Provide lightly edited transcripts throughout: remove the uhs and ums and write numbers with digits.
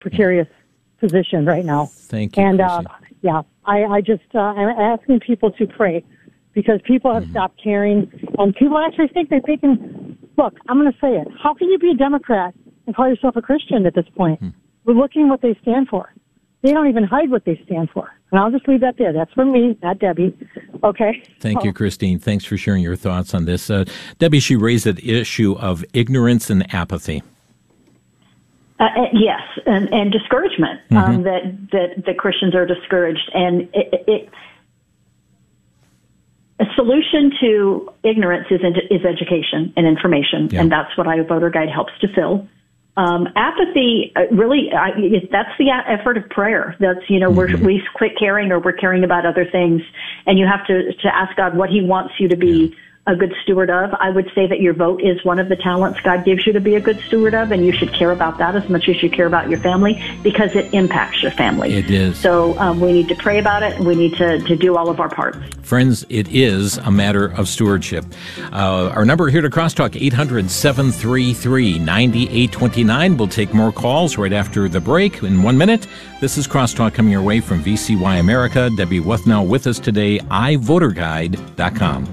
precarious position right now. Thank you, And Chrissy. I'm asking people to pray because people have stopped caring, and people actually think that they can. Look, I'm going to say it. How can you be a Democrat and call yourself a Christian at this point? We're looking what they stand for. They don't even hide what they stand for. And I'll just leave that there. That's from me, not Debbie. Okay? Thank you, Christine. Thanks for sharing your thoughts on this. Debbie, she raised the issue of ignorance and apathy. Yes, and discouragement, that the Christians are discouraged. And a solution to ignorance is education and information, and that's what iVoter Guide helps to fill. Apathy, that's the effort of prayer. That's, we quit caring or we're caring about other things, and you have to ask God what He wants you to be a good steward of. I would say that your vote is one of the talents God gives you to be a good steward of, and you should care about that as much as you care about your family because it impacts your family. It is. So we need to pray about it, and we need to do all of our parts. Friends, it is a matter of stewardship. Our number here to Crosstalk, 800-733-9829. We'll take more calls right after the break in 1 minute. This is Crosstalk coming your way from VCY America. Debbie Wuthnow with us today, iVoterGuide.com.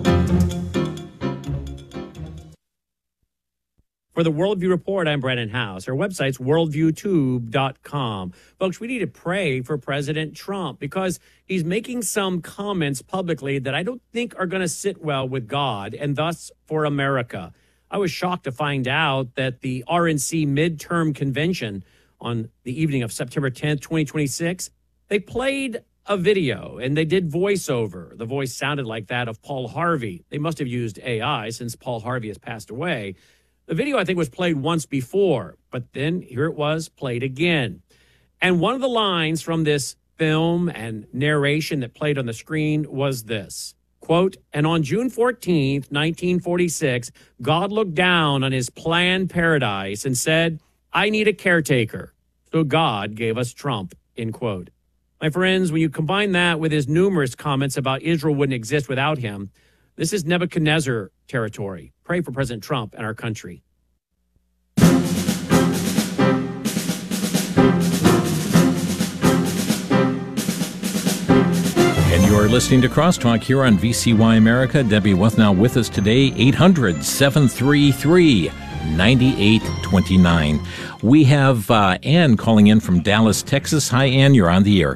For the Worldview Report, I'm Brandon House. Our website's worldviewtube.com. Folks, we need to pray for President Trump because he's making some comments publicly that I don't think are going to sit well with God and thus for America. I was shocked to find out that the RNC midterm convention on the evening of September 10th, 2026, they played a video and they did voiceover. The voice sounded like that of Paul Harvey. They must have used AI since Paul Harvey has passed away. The video, I think, was played once before, but then here it was played again. And one of the lines from this film and narration that played on the screen was this, quote, "And on June 14th, 1946, God looked down on his planned paradise and said, 'I need a caretaker.' So God gave us Trump," end quote. My friends, when you combine that with his numerous comments about Israel wouldn't exist without him, this is Nebuchadnezzar territory. Pray for President Trump and our country. And you are listening to Crosstalk here on VCY America. Debbie Wuthnow with us today, 800-733-9829. We have Ann calling in from Dallas, Texas. Hi, Ann. You're on the air.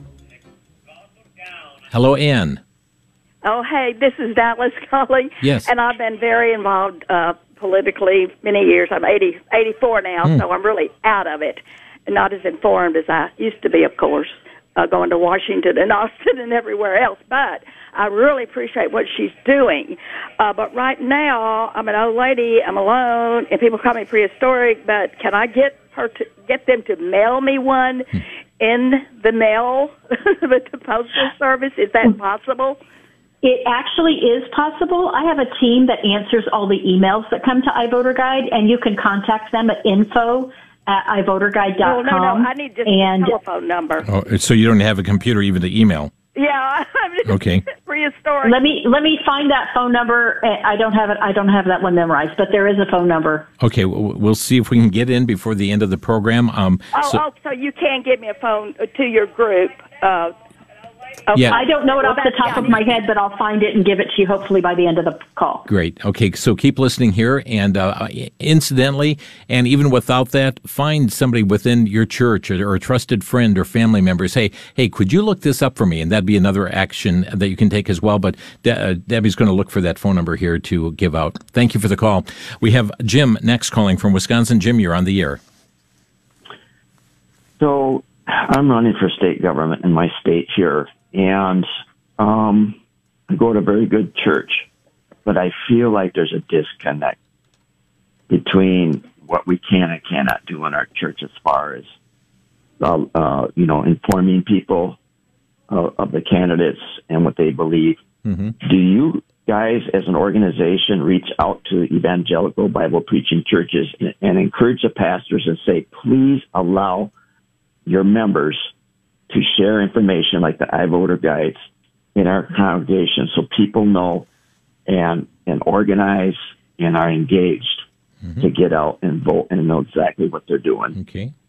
Hello, Ann. Oh, hey, this is Dallas calling. Yes. And I've been very involved politically many years. I'm 84 now, so I'm really out of it. And not as informed as I used to be, of course, going to Washington and Austin and everywhere else. But I really appreciate what she's doing. But right now, I'm an old lady, I'm alone, and people call me prehistoric, but can I get them to mail me one in the mail with the Postal Service? Is that possible? It actually is possible. I have a team that answers all the emails that come to iVoter Guide, and you can contact them at info@iVoterGuide.com. No, I need just a telephone number. Oh, so you don't have a computer even to email? Yeah, I'm just okay. Prehistoric. Let me find that phone number. I don't have it. I don't have that one memorized, but there is a phone number. Okay, we'll see if we can get in before the end of the program. So you can give me a phone to your group. Okay. Yeah. I don't know it off the top of my head, but I'll find it and give it to you hopefully by the end of the call. Great. Okay, so keep listening here. And incidentally, and even without that, find somebody within your church or a trusted friend or family member. Say, hey, could you look this up for me? And that'd be another action that you can take as well. But Debbie's going to look for that phone number here to give out. Thank you for the call. We have Jim next calling from Wisconsin. Jim, you're on the air. So I'm running for state government in my state here. And I go to a very good church, but I feel like there's a disconnect between what we can and cannot do in our church as far as, informing people of the candidates and what they believe. Mm-hmm. Do you guys, as an organization, reach out to evangelical Bible preaching churches and encourage the pastors and say, please allow your members to share information like the iVoter Guides in our congregation so people know and organize and are engaged to get out and vote and know exactly what they're doing? Okay.